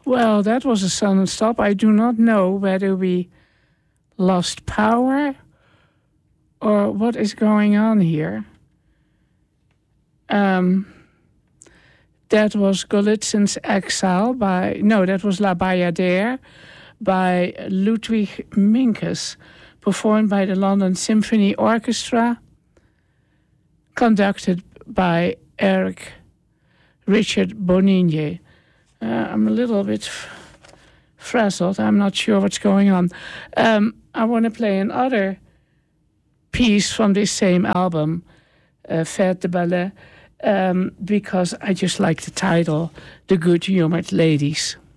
Well, that was a sudden stop. I do not know whether we lost power or what is going on here. That was Golitzin's Exile that was La Bayadère by Ludwig Minkus, performed by the London Symphony Orchestra, conducted by Richard Boninier. I'm a little bit frazzled. I'm not sure what's going on. I want to play another piece from this same album, Fête de Ballet, because I just like the title, The Good Humoured Ladies.